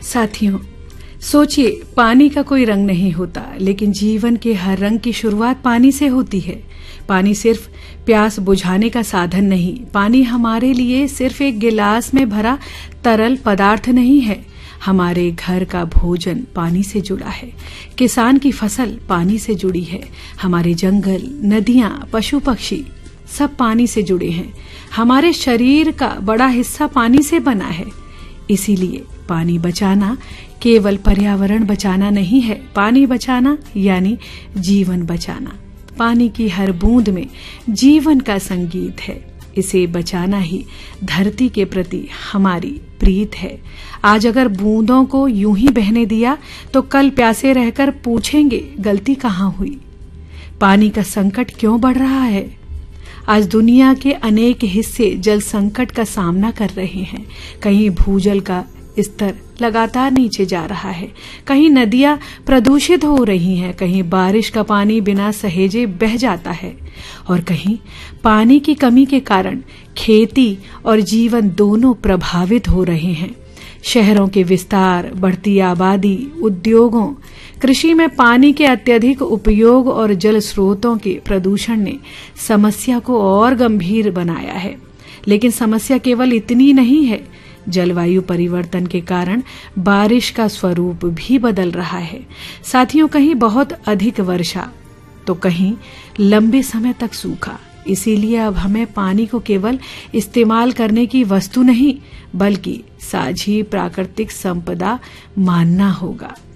साथियों, सोचिए, पानी का कोई रंग नहीं होता, लेकिन जीवन के हर रंग की शुरुआत पानी से होती है। पानी सिर्फ प्यास बुझाने का साधन नहीं, पानी हमारे लिए सिर्फ एक गिलास में भरा तरल पदार्थ नहीं है। हमारे घर का भोजन पानी से जुड़ा है, किसान की फसल पानी से जुड़ी है, हमारे जंगल, नदियां, पशु पक्षी सब पानी से जुड़े हैं। हमारे शरीर का बड़ा हिस्सा पानी से बना है। इसीलिए पानी बचाना केवल पर्यावरण बचाना नहीं है, पानी बचाना यानी जीवन बचाना। पानी की हर बूंद में जीवन का संगीत है। इसे बचाना ही धरती के प्रति हमारी प्रीत है। आज अगर बूंदों को यूं ही बहने दिया तो कल प्यासे रहकर पूछेंगे गलती कहाँ हुई। पानी का संकट क्यों बढ़ रहा है? आज दुनिया के अनेक हिस्से जल संकट का सामना कर रहे हैं। कहीं भूजल का स्तर लगातार नीचे जा रहा है, कहीं नदियां प्रदूषित हो रही हैं, कहीं बारिश का पानी बिना सहेजे बह जाता है और कहीं पानी की कमी के कारण खेती और जीवन दोनों प्रभावित हो रहे हैं। शहरों के विस्तार, बढ़ती आबादी, उद्योगों, कृषि में पानी के अत्यधिक उपयोग और जल स्रोतों के प्रदूषण ने समस्या को और गंभीर बनाया है। लेकिन समस्या केवल इतनी नहीं है। जलवायु परिवर्तन के कारण बारिश का स्वरूप भी बदल रहा है। साथियों, कहीं बहुत अधिक वर्षा तो कहीं लंबे समय तक सूखा। इसीलिए अब हमें पानी को केवल इस्तेमाल करने की वस्तु नहीं, बल्कि साझी प्राकृतिक संपदा मानना होगा।